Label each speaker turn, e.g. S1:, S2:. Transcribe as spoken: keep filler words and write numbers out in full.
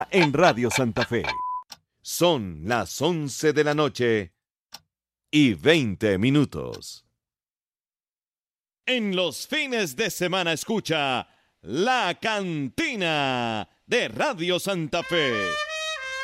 S1: En Radio Santa Fe. Son las once de la noche y veinte minutos. En los fines de semana escucha La Cantina de Radio Santa Fe.